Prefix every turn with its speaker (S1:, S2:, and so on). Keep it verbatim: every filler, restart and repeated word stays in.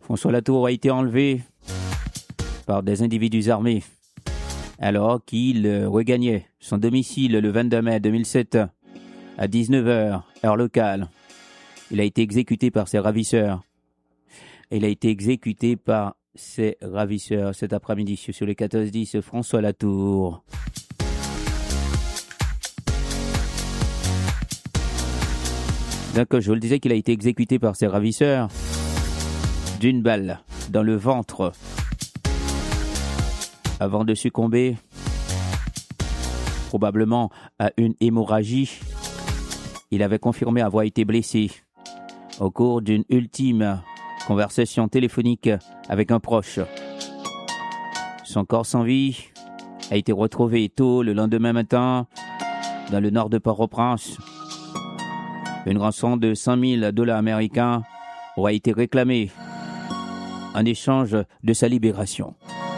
S1: François Latour a été enlevé par des individus armés alors qu'il regagnait son domicile le vingt-deux mai deux mille sept à dix-neuf heures, heure locale. Il a été exécuté par ses ravisseurs. Il a été exécuté par ses ravisseurs cet après-midi sur les quatorze dix François Latour. Donc, je vous le disais qu'il a été exécuté par ses ravisseurs d'une balle dans le ventre avant de succomber probablement à une hémorragie. Il avait confirmé avoir été blessé au cours d'une ultime conversation téléphonique avec un proche. Son corps sans vie a été retrouvé tôt le lendemain matin dans le nord de Port-au-Prince. Une rançon de cent mille dollars américains aura été réclamée en échange de sa libération.